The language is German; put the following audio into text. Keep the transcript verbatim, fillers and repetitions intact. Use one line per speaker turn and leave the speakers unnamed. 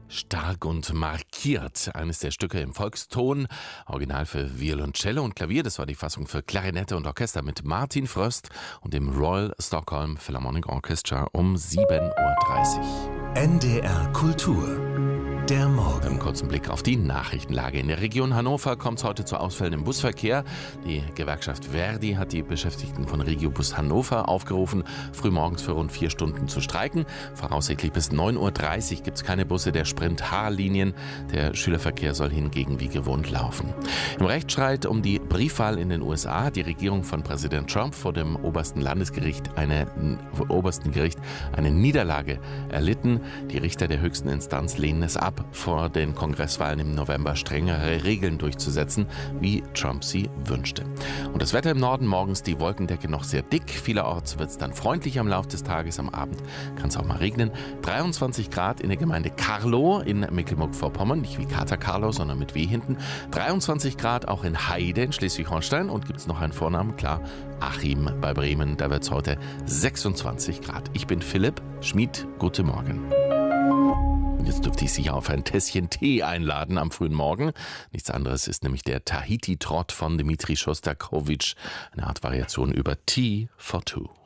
Stark und markiert. Eines der Stücke im Volkston. Original für Violoncello und Klavier. Das war die Fassung für Klarinette und Orchester mit Martin Fröst und dem Royal Stockholm Philharmonic Orchestra um sieben Uhr dreißig.
N D R Kultur. Der Morgen.
Einen kurzen Blick auf die Nachrichtenlage. In der Region Hannover kommt es heute zu Ausfällen im Busverkehr. Die Gewerkschaft Verdi hat die Beschäftigten von Regiobus Hannover aufgerufen, frühmorgens für rund vier Stunden zu streiken. Voraussichtlich bis neun Uhr dreißig gibt es keine Busse der Sprint-H-Linien. Der Schülerverkehr soll hingegen wie gewohnt laufen. Im Rechtsstreit um die Briefwahl in den U S A hat die Regierung von Präsident Trump vor dem obersten Landesgericht eine, obersten Gericht eine Niederlage erlitten. Die Richter der höchsten Instanz lehnen es ab, vor den Kongresswahlen im November strengere Regeln durchzusetzen, wie Trump sie wünschte. Und das Wetter im Norden: morgens die Wolkendecke noch sehr dick. Vielerorts wird es dann freundlich am Laufe des Tages. Am Abend kann es auch mal regnen. dreiundzwanzig Grad in der Gemeinde Carlow in Mecklenburg-Vorpommern. Nicht wie Kater Carlo, sondern mit W hinten. dreiundzwanzig Grad auch in Heide in Schleswig-Holstein. Und gibt es noch einen Vornamen? Klar, Achim bei Bremen. Da wird es heute sechsundzwanzig Grad. Ich bin Philipp Schmid. Guten Morgen. Jetzt dürfte ich Sie auf ein Tässchen Tee einladen am frühen Morgen. Nichts anderes ist nämlich der Tahiti-Trott von Dmitri Schostakowitsch. Eine Art Variation über Tea for Two.